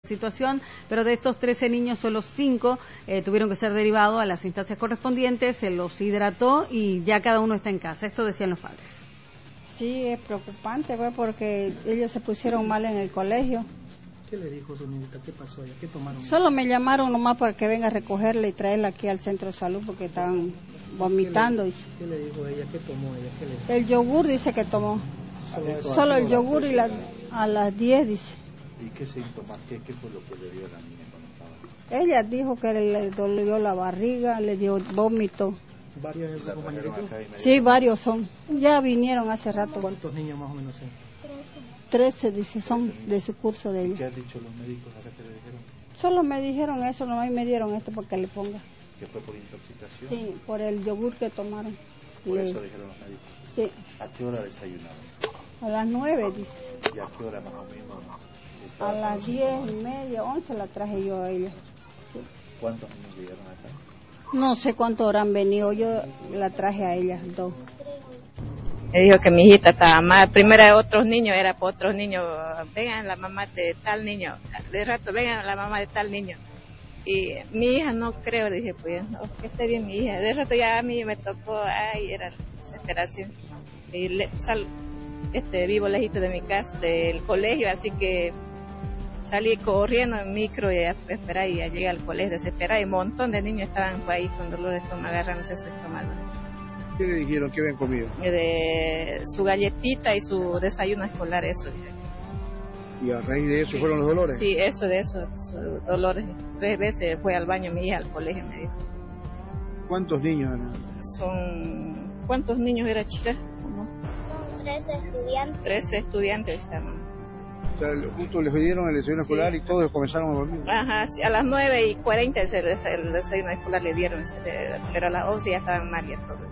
situación, pero de estos 13 niños solo 5 tuvieron que ser derivados a las instancias correspondientes, se los hidrató y ya cada uno está en casa. Esto decían los padres. Sí, es preocupante, pues, porque ellos se pusieron mal en el colegio. ¿Qué le dijo su niñita? ¿Qué pasó allá? ¿Qué tomaron? Solo me llamaron nomás para que venga a recogerla y traerla aquí al centro de salud porque estaban vomitando. ¿Qué le dijo ella? ¿Qué tomó ella? ¿Qué le dijo? El yogur dice que tomó. Solo el yogur y a las 10 dice. ¿Y qué síntomas? ¿Qué fue lo que le dio a la niña cuando estaba? Ella dijo que le dolió la barriga, le dio vómito. ¿Varios de sus compañeritos? Sí, varios son. Ya vinieron hace rato. ¿Cuántos niños más o menos son? 13 dice, son de su curso de ella. ¿Qué han dicho los médicos? ¿A qué le dijeron? Solo me dijeron eso, nomás me dieron esto para que le ponga. ¿Que fue por intoxicación? Sí, por el yogur que tomaron. Por eso dijeron los médicos. Sí. ¿A qué hora desayunaron? A las 9 dice. ¿Y a qué hora más o menos? A las 10:30, 11 la traje yo a ella. Sí. ¿Cuántos niños llegaron acá? No sé cuántos habrán venido, yo la traje a ellas 2. Me dijo que mi hijita estaba mal. Primero era otros niños, era por otros niños. Vengan la mamá de tal niño. De rato, vengan la mamá de tal niño. Y mi hija no creo, le dije, pues no, que esté bien mi hija. De rato ya a mí me tocó, ay, era desesperación. Y vivo lejito de mi casa, del colegio, así que salí corriendo en micro y a esperar y a llegar al colegio desesperada. Y un montón de niños estaban ahí con dolor de estómago, agarrándose su estómago. ¿Qué le dijeron? ¿Qué habían comido? De su galletita y su desayuno escolar, eso. ¿Y a raíz de eso fueron los dolores? Sí, de eso, sus dolores. 3 veces fue al baño mi hija, al colegio, me dijo. ¿Cuántos niños eran? ¿Cuántos niños era, chica? 13 estudiantes. 13 estudiantes estaban. O sea, justo les dieron el desayuno escolar y todos comenzaron a dormir. Ajá, sí, a las 9:40 el desayuno escolar le dieron, pero a las 11 ya estaban mal y todo.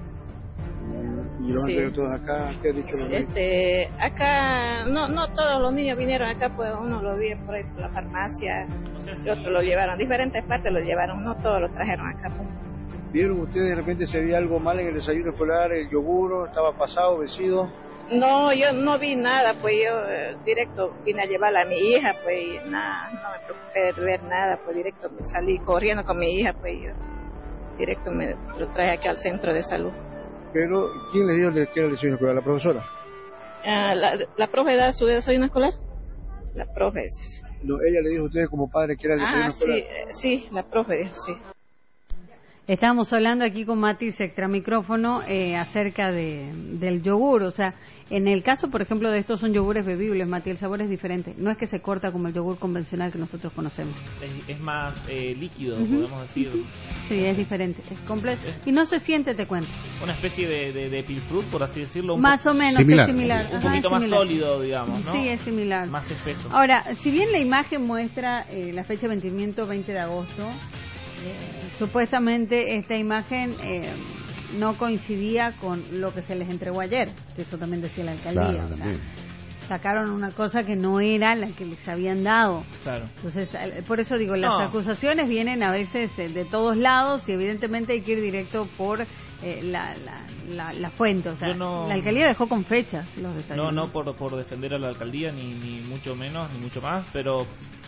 ¿Y los han traído todos acá? ¿Qué ha dicho los médicos? Acá, no todos los niños vinieron acá, pues uno lo vio por ahí por la farmacia, y otros lo llevaron, diferentes partes lo llevaron, no todos lo trajeron acá, pues. ¿Vieron ustedes de repente se veía algo mal en el desayuno escolar, el yogur, estaba pasado, vencido? No, yo no vi nada, pues yo directo vine a llevarla a mi hija, pues y nada, no me preocupé de ver nada, pues directo me salí corriendo con mi hija, pues yo directo me lo traje aquí al centro de salud. Pero, ¿quién les dijo que era el desayuno escolar? ¿La profesora? ¿La profe da su desayuno escolar? La profe, sí. No, ella le dijo a ustedes como padre que era el desayuno escolar. Sí, la profe, sí. Estábamos hablando aquí con Matis extra micrófono acerca del yogur, o sea, en el caso, por ejemplo, de estos son yogures bebibles, Mati, el sabor es diferente, no es que se corta como el yogur convencional que nosotros conocemos. Es más líquido, podemos decir. Sí, es diferente, es completo, y no se siente, te cuento. Una especie de pilfrut, por así decirlo. Más o menos, similar. es similar. Un poquito más sólido, digamos, ¿no? Sí, es similar. Más espeso. Ahora, si bien la imagen muestra la fecha de vencimiento 20 de agosto, supuestamente esta imagen no coincidía con lo que se les entregó ayer, que eso también decía la alcaldía. Claro, o sea, sacaron una cosa que no era la que les habían dado. Claro. Entonces, por eso digo, las acusaciones vienen a veces de todos lados y evidentemente hay que ir directo por la fuente. O sea, la alcaldía dejó con fechas los desayunos. No por defender a la alcaldía, ni mucho menos, ni mucho más, pero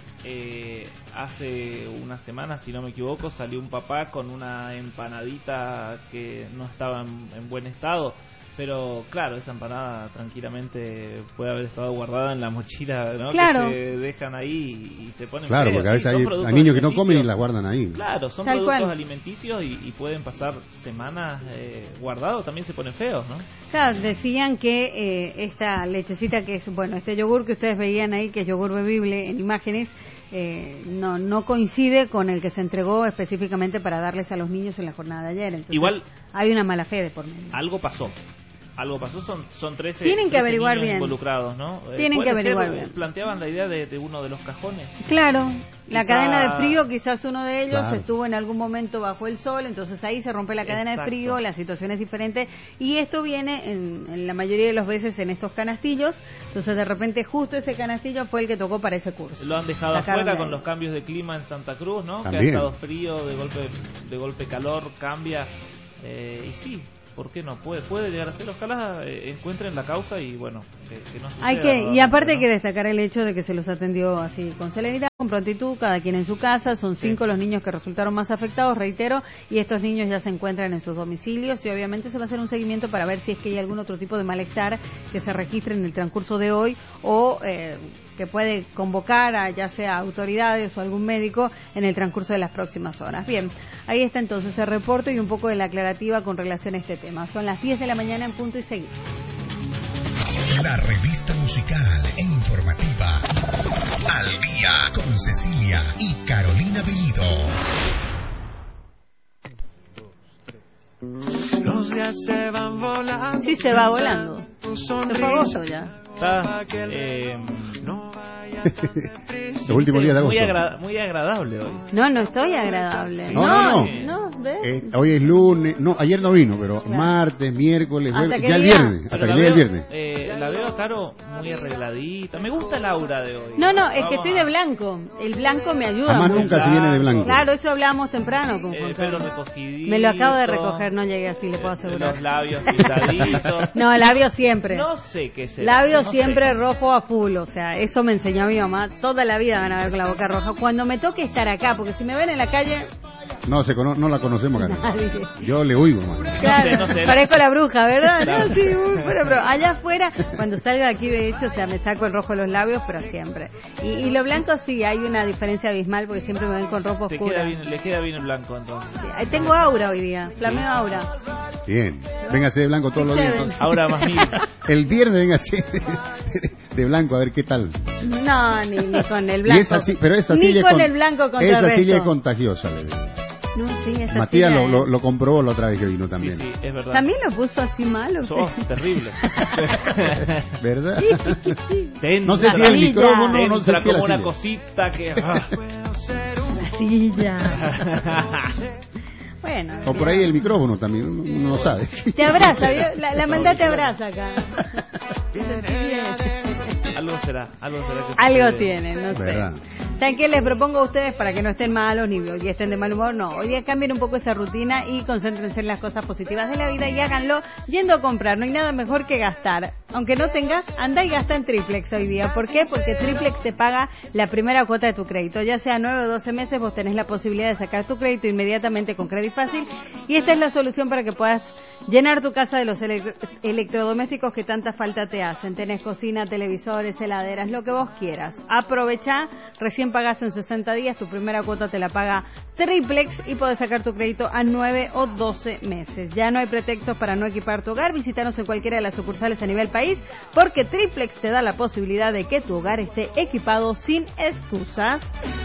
hace una semana, si no me equivoco, salió un papá con una empanadita que no estaba en buen estado, pero claro, esa empanada tranquilamente puede haber estado guardada en la mochila, ¿no? Claro. Que se dejan ahí y se ponen claro, feos, porque a veces hay niños que no comen y las guardan ahí. Claro, son Tal productos cual. alimenticios y pueden pasar semanas guardados, también se ponen feos, ¿no? Claro, decían que esta lechecita que es, bueno, este yogur que ustedes veían ahí, que es yogur bebible en imágenes, no coincide con el que se entregó específicamente para darles a los niños en la jornada de ayer. Entonces, igual hay una mala fe de por medio. Algo pasó, son 13, Tienen que averiguar niños bien. Involucrados, ¿no? Tienen que averiguar bien. Planteaban la idea de uno de los cajones. Claro, la cadena de frío, quizás uno de ellos Claro. estuvo en algún momento bajo el sol, entonces ahí se rompe la cadena de frío, la situación es diferente, y esto viene en la mayoría de las veces en estos canastillos, entonces de repente justo ese canastillo fue el que tocó para ese curso. Lo han dejado afuera con los cambios de clima en Santa Cruz, ¿no? También. Que ha estado frío, de golpe calor, cambia, y sí, ¿por qué no? Puede llegar a ser, ojalá encuentren la causa y bueno, que no suceda. Y aparte hay que destacar el hecho de que se los atendió así con celeridad. con prontitud, cada quien en su casa. Son 5 los niños que resultaron más afectados, reitero, y estos niños ya se encuentran en sus domicilios y obviamente se va a hacer un seguimiento para ver si es que hay algún otro tipo de malestar que se registre en el transcurso de hoy o que puede convocar a ya sea autoridades o algún médico en el transcurso de las próximas horas. Bien, ahí está entonces el reporte y un poco de la aclarativa con relación a este tema. Son las 10 de la mañana en punto y seguimos. La revista musical e informativa Al Día con Cecilia y Carolina Bellido. Los días se van volando. Sí, se va volando. Se fue agosto ya. Está el último día de agosto. Muy agradable hoy. No estoy agradable. No. Hoy es lunes. No, ayer no vino, pero claro. Martes, miércoles, jueves, ya el viernes. Hasta que llegue el viernes. La veo a Caro muy arregladita. Me gusta el aura de hoy. No, es que estoy de blanco. El blanco me ayuda. Además nunca se viene de blanco. Claro, eso hablábamos temprano con Juan Carlos. Recogidito. Me lo acabo de recoger, no llegué así, le puedo asegurar. Los labios pintaditos. No, labios siempre. No sé qué será. Labios siempre rojo a full, o sea, eso me enseñó mi mamá. Toda la vida van a ver con la boca roja. Cuando me toque estar acá, porque si me ven en la calle... No la conocemos, Carlos. Yo le oigo, man. Claro, no sé. Parezco la bruja, ¿verdad? Claro. No, sí, pero allá afuera, cuando salga de aquí, de hecho, o sea, me saco el rojo de los labios, pero siempre. Y lo blanco sí, hay una diferencia abismal, porque siempre me ven con ropa oscura. Le queda bien el blanco, entonces. Sí, tengo aura hoy día, flameo aura. Bien, véngase de blanco todos los días, entonces. Aura más mil. El viernes véngase de blanco, a ver qué tal. No, ni con el blanco. Y es así, pero esa ni silla con el blanco contra esa el resto. silla es contagiosa, le digo. No, sí, esa Matías silla lo comprobó la otra vez que vino también. Sí, es verdad. ¿También lo puso así malo? Terrible. ¿Verdad? Sí. No sé si el micrófono, no sé si como la una cosita que... La silla. Bueno. O por ahí el micrófono también, uno no sabe. Te abraza, la maldad te abraza acá. Algo será que algo tiene, no sé. ¿Verdad? ¿Saben qué les propongo a ustedes para que no estén malos ni estén de mal humor? No, hoy día cambien un poco esa rutina y concéntrense en las cosas positivas de la vida y háganlo yendo a comprar. No hay nada mejor que gastar. Aunque no tengas, anda y gasta en Triplex hoy día. ¿Por qué? Porque Triplex te paga la primera cuota de tu crédito. Ya sea 9 o 12 meses, vos tenés la posibilidad de sacar tu crédito inmediatamente con Credit Fácil. Y esta es la solución para que puedas llenar tu casa de los electrodomésticos que tanta falta te hacen. Tenés cocina, televisores, heladeras, lo que vos quieras. Aprovecha, recién pagás en 60 días, tu primera cuota te la paga Triplex y podés sacar tu crédito a 9 o 12 meses. Ya no hay pretextos para no equipar tu hogar. Visítanos en cualquiera de las sucursales a nivel país, porque Triplex te da la posibilidad de que tu hogar esté equipado sin excusas.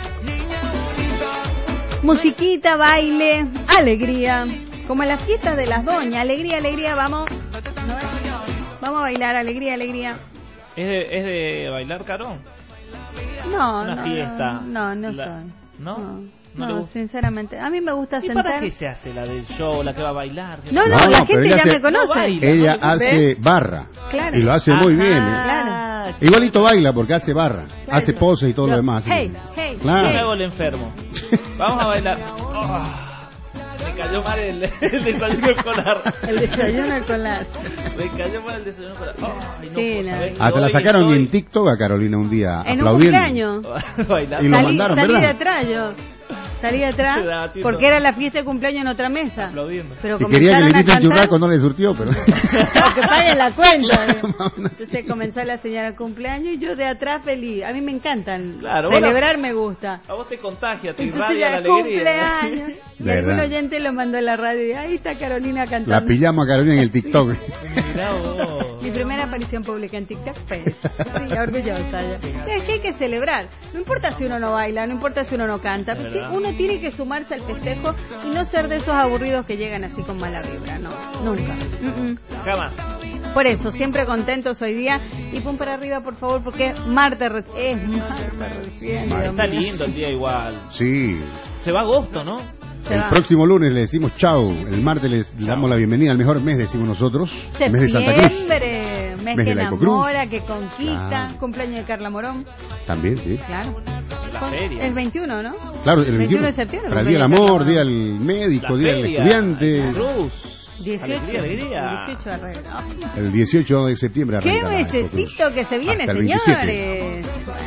Musiquita, baile, alegría, como en las fiestas de las doñas. Alegría, alegría, vamos a bailar, alegría, alegría. ¿Es de bailar, Caro? No, una fiesta. No soy. No, sinceramente. A mí me gusta sentar. ¿Y para qué se hace la del show, la que va a bailar? No, la gente ya me conoce. Ella hace barra. Claro. Y lo hace muy bien. Claro. Igualito baila porque hace barra. Claro. Hace pose y todo lo demás. Hey. Claro. Yo me hago el enfermo. Vamos a bailar. Me cayó mal el desayuno escolar. El desayuno escolar. Me cayó mal el desayuno escolar. Hasta la sacaron en TikTok a Carolina un día en aplaudiendo. Un cumpleaños. Y lo mandaron, ¿verdad? Salí de atrás porque era la fiesta de cumpleaños en otra mesa. Pero y quería que le inviten churrasco, no le surtió, pero... que paguen la cuenta. Entonces comenzó la señora cumpleaños y yo de atrás feliz. A mí me encantan. Celebrar me gusta. A vos te contagia, te irradia la alegría. Cumpleaños. Y algún oyente lo mandó en la radio y ahí está Carolina cantando. La pillamos a Carolina en el TikTok. Mirá vos. Mi primera aparición pública en TikTok fue esa. Sí, orgullosa ya. Es que hay que celebrar. No importa si uno no baila, no importa si uno no canta, pero sí, uno tiene que sumarse al festejo y no ser de esos aburridos que llegan así con mala vibra. No, nunca. Jamás. Por eso, siempre contentos hoy día. Y pum para arriba, por favor, porque es martes recién. Está lindo el día igual. Sí. Se va agosto, ¿no? El próximo lunes le decimos chau. El martes le damos la bienvenida al mejor mes, decimos nosotros. El mes de Santa Cruz. Mes que enamora, que conquista. Claro. Cumpleaños de Carla Morón. También, sí. Claro. La feria. El 21, ¿no? Claro, el 21 de septiembre. Para el Día del Amor, Día del Médico, Día del Estudiante. Cruz. 18, alegría. 18 arregla. El 18 de septiembre arranca. ¡Qué mesecito que se viene, señores!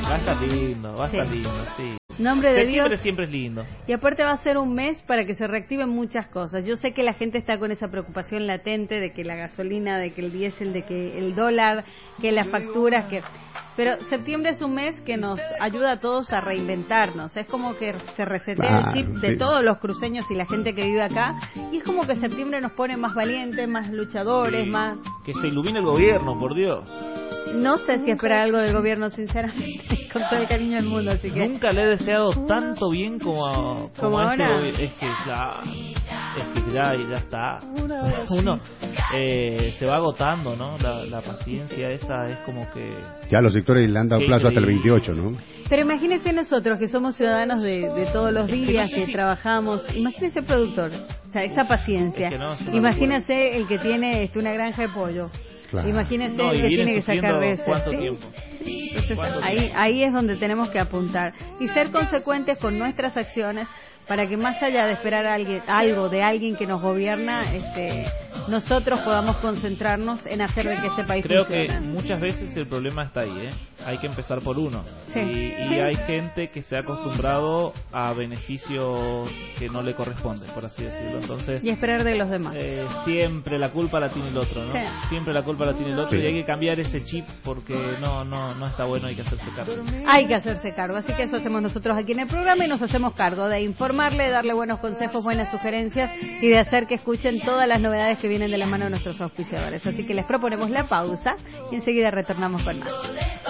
Va a estar lindo, sí. Nombre de septiembre Dios. Siempre es lindo. Y aparte va a ser un mes para que se reactiven muchas cosas. Yo sé que la gente está con esa preocupación latente de que la gasolina, de que el diésel, de que el dólar, que las facturas, pero septiembre es un mes que nos ayuda a todos a reinventarnos. Es como que se resetea el chip de todos los cruceños y la gente que vive acá. Y es como que septiembre nos pone más valientes, más luchadores, más... Que se ilumine el gobierno, por Dios. No sé si esperar algo del gobierno, sinceramente, con todo el cariño del mundo, así que... Nunca le he deseado tanto bien como ahora. Es que ya está. Uno se va agotando, ¿no? La paciencia esa es como que... Ya los sectores le han dado plazo hasta el 28, ¿no? Pero imagínense nosotros, que somos ciudadanos de todos los días, que trabajamos. Imagínense el productor, o sea, esa paciencia. Imagínense el que tiene una granja de pollo. Claro. Imagínese el que tiene que sacar de eso. ¿Cuánto tiempo? Entonces, ahí es donde tenemos que apuntar y ser consecuentes con nuestras acciones para que más allá de esperar algo de alguien que nos gobierna, nosotros podamos concentrarnos en hacer de que este país funcione. Creo que muchas veces el problema está ahí, hay que empezar por uno. Sí. Y hay gente que se ha acostumbrado a beneficios que no le corresponden, por así decirlo. Entonces, y esperar de los demás. Siempre la culpa la tiene el otro, ¿no? Sí. Siempre la culpa la tiene el otro, y hay que cambiar ese chip porque no está bueno, hay que hacerse cargo. Hay que hacerse cargo, así que eso hacemos nosotros aquí en el programa y nos hacemos cargo de informarle, darle buenos consejos, buenas sugerencias y de hacer que escuchen todas las novedades que vienen de la mano de nuestros auspiciadores. Así que les proponemos la pausa y enseguida retornamos con más.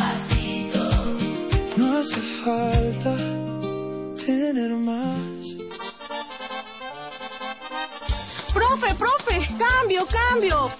No hace falta tener más. Profe, cambio.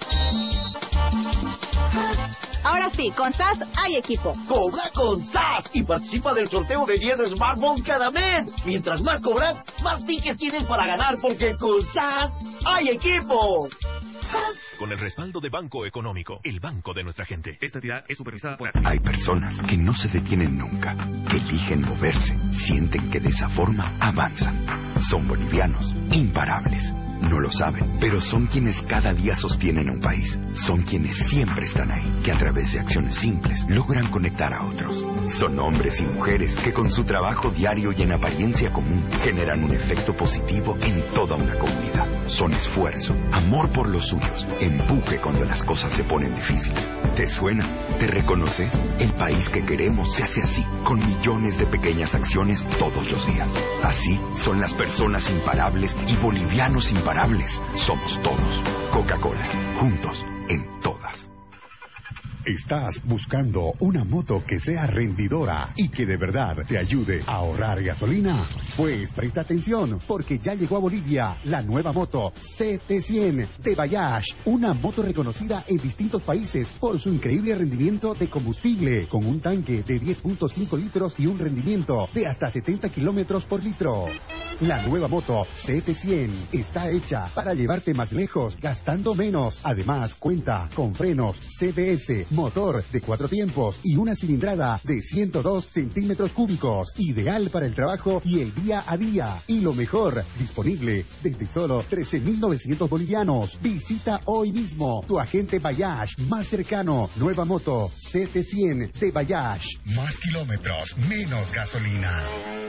Ahora sí, con SAS hay equipo. Cobra con SAS y participa del sorteo de 10 smartphones cada mes. Mientras más cobras, más tickets tienes para ganar, porque con SAS hay equipo. Con el respaldo de Banco Económico, el banco de nuestra gente. Esta entidad es supervisada por... Hay personas que no se detienen nunca, que eligen moverse, sienten que de esa forma avanzan. Son bolivianos, imparables. No lo saben, pero son quienes cada día sostienen a un país. Son quienes siempre están ahí, que a través de acciones simples logran conectar a otros. Son hombres y mujeres que con su trabajo diario y en apariencia común generan un efecto positivo en toda una comunidad. Son esfuerzo, amor por los suyos, empuje cuando las cosas se ponen difíciles. ¿Te suena? ¿Te reconoces? El país que queremos se hace así, con millones de pequeñas acciones todos los días. Así son las personas imparables y bolivianos imparables. Somos todos. Coca-Cola, juntos en todas. ¿Estás buscando una moto que sea rendidora y que de verdad te ayude a ahorrar gasolina? Pues presta atención, porque ya llegó a Bolivia la nueva moto CT100 de Bayash, una moto reconocida en distintos países por su increíble rendimiento de combustible, con un tanque de 10.5 litros y un rendimiento de hasta 70 kilómetros por litro. La nueva moto CT100 está hecha para llevarte más lejos, gastando menos. Además, cuenta con frenos CBS, motor de 4 tiempos y una cilindrada de 102 centímetros cúbicos, ideal para el trabajo y el día a día. Y lo mejor, disponible desde solo 13.900 bolivianos. Visita hoy mismo tu agente Bayash más cercano. Nueva moto CT100 de Bayash. Más kilómetros, menos gasolina.